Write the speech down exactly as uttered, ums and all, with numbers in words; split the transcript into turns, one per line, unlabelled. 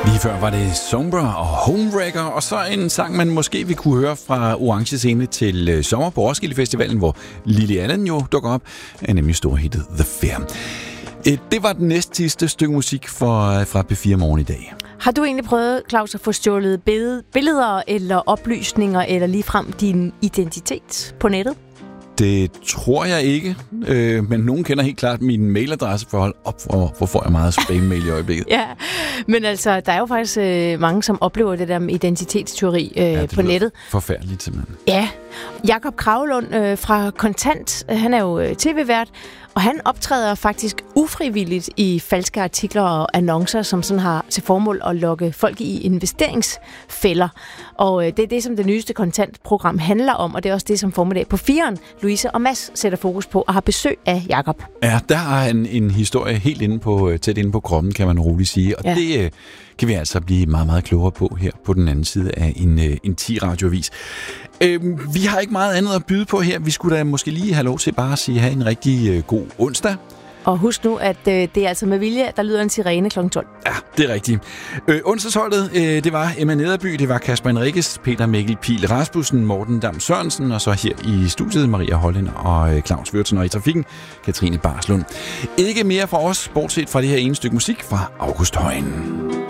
Lige før var det Sombra og Homewrecker, og så en sang, man måske vil kunne høre fra Orange Scene til sommer på Roskilde Festivalen, hvor Lily Allen jo dukker op, er nemlig storhittet The Fair. Det var den næste sidste stykke musik for, fra P fire Morgen i dag.
Har du egentlig prøvet, Claus, at få stjålet billeder eller oplysninger, eller ligefrem din identitet på nettet?
Det tror jeg ikke, øh, men nogen kender helt klart min mailadresse for at holde op, hvor, hvor får jeg meget spam-mail i øjeblikket.
Ja, men altså, der er jo faktisk øh, mange, som oplever det der med identitetsteori øh, ja, på nettet.
Forfærdeligt simpelthen.
Ja, Jakob Kragelund øh, fra Kontant, øh, han er jo øh, tv-vært, og han optræder faktisk ufrivilligt i falske artikler og annoncer, som sådan har til formål at lokke folk i investeringsfælder. Og øh, det er det, som det nyeste Kontant-program handler om, og det er også det, som Formiddag på firen, Louise og Mads sætter fokus på og har besøg af Jakob.
Ja, der har han en historie helt inde på, tæt inde på kroppen, kan man roligt sige. Og ja. det øh, kan vi altså blive meget, meget klogere på her på den anden side af en, øh, en ti-radioavis. Øh, vi har ikke meget andet at byde på her. Vi skulle da måske lige have lov til bare at sige, have en rigtig øh, god onsdag.
Og husk nu, at øh, det er altså med vilje, der lyder en sirene klokken tolv.
Ja, det er rigtigt. Øh, onsdagsholdet, øh, det var Emma Nederby, det var Kasper Enriques, Peter Mikkel Pihl Rasmussen, Morten Dam Sørensen, og så her i studiet Maria Holland og øh, Claus Würtzen, og i trafikken Katrine Barslund. Ikke mere fra os, bortset fra det her ene stykke musik fra August Højen.